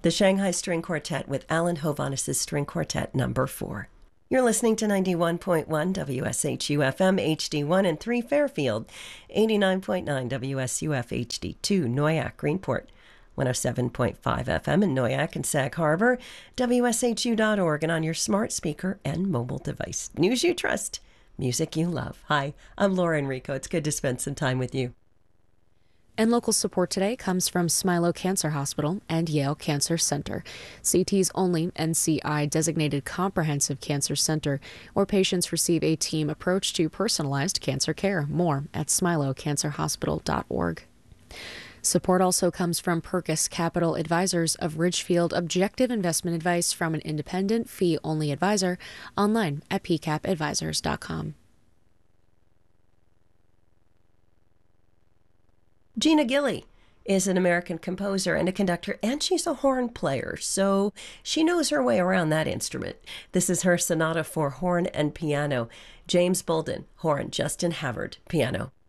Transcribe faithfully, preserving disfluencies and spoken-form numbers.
the Shanghai String Quartet with Alan Hovhaness' String Quartet number four. You're listening to ninety-one point one W S H U F M H D one and three Fairfield, eighty-nine point nine W S U F H D two Noyak, Greenport, one oh seven point five F M in Noyak and Sag Harbor, W S H U dot org, and on your smart speaker and mobile device. News you trust, music you love. Hi, I'm Laura Enrico. It's good to spend some time with you. And local support today comes from Smilow Cancer Hospital and Yale Cancer Center, C T's only N C I-designated comprehensive cancer center, where patients receive a team approach to personalized cancer care. More at smilow cancer hospital dot org. Support also comes from Purkis Capital Advisors of Ridgefield, objective investment advice from an independent, fee-only advisor, online at p cap advisors dot com. Gina Gilly is an American composer and a conductor, and she's a horn player, so she knows her way around that instrument. This is her sonata for horn and piano. James Bolden, horn, Justin Havard, piano.